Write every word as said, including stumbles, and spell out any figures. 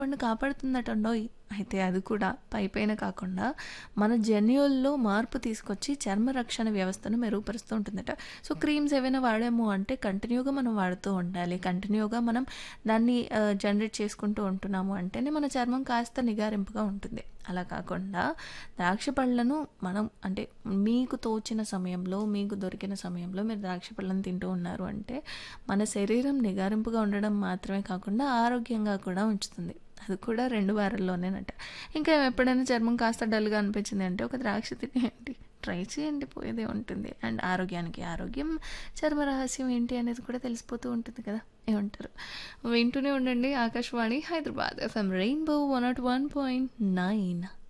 పండు కాపాడుతుందటండోయ్! అయితే అది కూడా పైపైన కాకుండా మన జన్యువుల్లో మార్పు తీసుకొచ్చి చర్మ రక్షణ వ్యవస్థను మెరుగుపరుస్తూ ఉంటుందట. సో, క్రీమ్స్ ఏవైనా వాడాము అంటే కంటిన్యూగా మనం వాడుతూ ఉండాలి. కంటిన్యూగా మనం దాన్ని ఆహ్, జనరేట్ చేసుకుంటూ ఉంటున్నాము అంటేనే మన చర్మం కాస్త నిగారింపుగా ఉంటుంది. అలా కాకుండా ద్రాక్ష పళ్ళను మనం అంటే మీకు తోచిన సమయంలో, మీకు దొరికిన సమయంలో మీరు ద్రాక్ష పళ్ళను తింటూ ఉన్నారు అంటే మన శరీరం నిగారింపుగా ఉండడం మాత్రమే కాకుండా ఆరోగ్యంగా కూడా ఉంచుతుంది. అది కూడా రెండు వారాల్లోనేనట. ఇంకా ఎప్పుడైనా చర్మం కాస్త డల్‌గా అనిపించింది అంటే ఒక ద్రాక్ష తినేయండి. ట్రై చేయండి పోయేదే ఉంటుంది. అండ్ ఆరోగ్యానికి ఆరోగ్యం, చర్మ రహస్యం ఏంటి అనేది కూడా తెలిసిపోతూ ఉంటుంది కదా! ఏమంటారు? వింటూనే ఉండండి Akashvani Hyderabad FM rainbow one not one point nine.